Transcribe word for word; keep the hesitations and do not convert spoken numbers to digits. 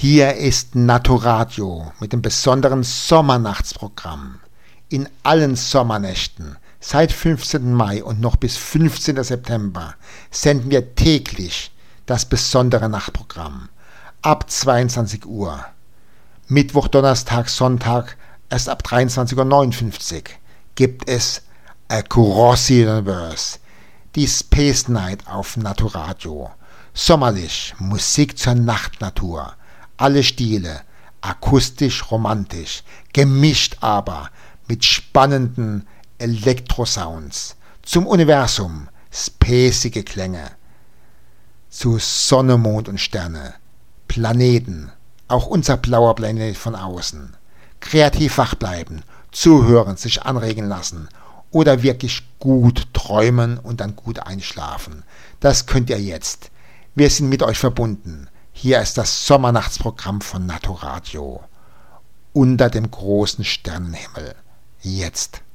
Hier ist Naturadio mit dem besonderen Sommernachtsprogramm. In allen Sommernächten seit fünfzehnten Mai und noch bis fünfzehnten September senden wir täglich das besondere Nachtprogramm ab zweiundzwanzig Uhr. Mittwoch, Donnerstag, Sonntag erst ab dreiundzwanzig Uhr neunundfünfzig gibt es Across the Universe, die Space Night auf Naturadio. Sommerlich, Musik zur Nachtnatur, alle Stile, akustisch, romantisch, gemischt aber mit spannenden Elektrosounds, zum Universum, spacige Klänge, zu Sonne, Mond und Sterne, Planeten, auch unser blauer Planet von außen. Kreativ wach bleiben, zuhören, sich anregen lassen oder wirklich gut träumen und dann gut einschlafen. Das könnt ihr jetzt. Wir sind mit euch verbunden. Hier ist das Sommernachtsprogramm von Naturadio. Unter dem großen Sternenhimmel. Jetzt.